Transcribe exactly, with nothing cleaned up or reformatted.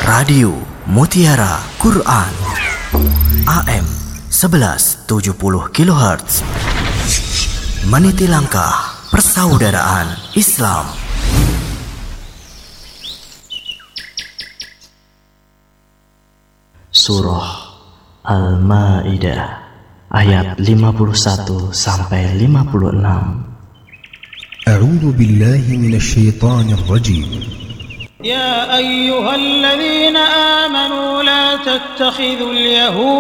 Radio Mutiara Quran A M sebelas tujuh puluh kilohertz, meniti langkah persaudaraan Islam. Surah Al-Maidah ayat lima puluh satu sampai lima puluh enam. A'udzu billahi minasy syaithanir rajim. يا أيها الذين آمنوا لا تتخذوا اليهود